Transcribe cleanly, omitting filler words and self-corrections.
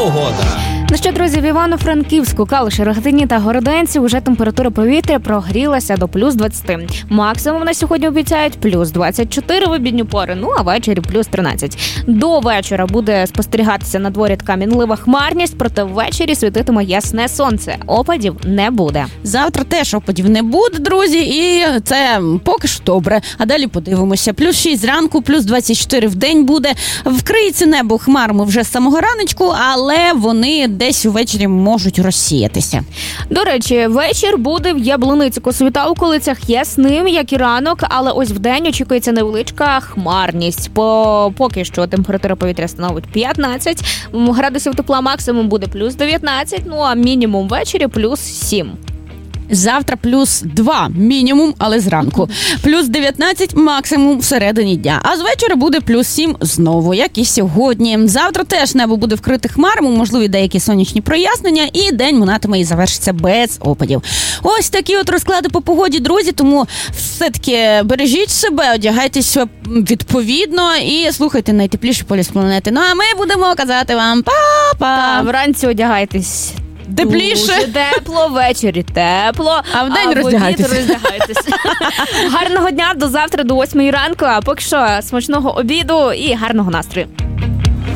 погода. Ну що, друзі, в Івано-Франківську, Калуші, Рогатині та Городенці вже температура повітря прогрілася до плюс 20. Максимум на сьогодні обіцяють плюс 24 в обідню пору, ну а ввечері плюс 13. До вечора буде спостерігатися на дворі така мінлива хмарність, проте ввечері світитиме ясне сонце. Опадів не буде. Завтра теж опадів не буде, друзі, і це поки що добре. А далі подивимося. Плюс 6 зранку, плюс 24 в день буде. Вкриється небо хмарами вже з самого раночку, але вони десь увечері можуть розсіятися. До речі, вечір буде в Яблуниці, Косовіта, околицях ясним, як і ранок, але ось вдень очікується невеличка хмарність. Поки що температура повітря становить 15 градусів тепла, максимум буде плюс 19, ну а мінімум ввечері плюс 7. Завтра плюс 2 мінімум, але зранку. Плюс 19 максимум всередині дня. А з вечора буде плюс 7 знову, як і сьогодні. Завтра теж небо буде вкрите хмарами, можливі деякі сонячні прояснення, і день минатиме і завершиться без опадів. Ось такі от розклади по погоді, друзі, тому все-таки бережіть себе, одягайтесь відповідно і слухайте найтепліші поліс планети. Ну а ми будемо казати вам па-па! Та вранці одягайтесь тепліше. Дуже тепло, ввечері тепло, а вдень роздягайтеся. Гарного дня, до завтра, до 8 ранку, а поки що смачного обіду і гарного настрою.